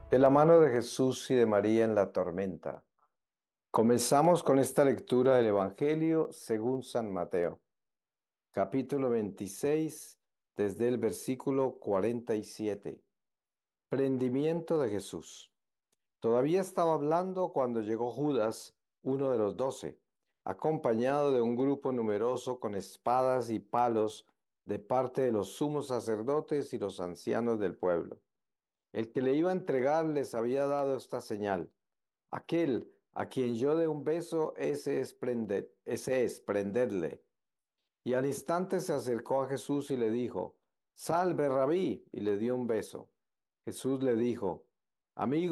De la mano de Jesús y de María en la tormenta. Comenzamos con esta lectura del Evangelio según San Mateo, capítulo 26, desde el versículo 47. Prendimiento de Jesús. Todavía estaba hablando cuando llegó Judas, uno de los 12, acompañado de un grupo numeroso con espadas y palos de parte de los sumos sacerdotes y los ancianos del pueblo. El que le iba a entregar les había dado esta señal. Aquel a quien yo dé un beso, ese es prenderle. Y al instante se acercó a Jesús y le dijo, Salve, Rabí, y le dio un beso. Jesús le dijo, Amigo,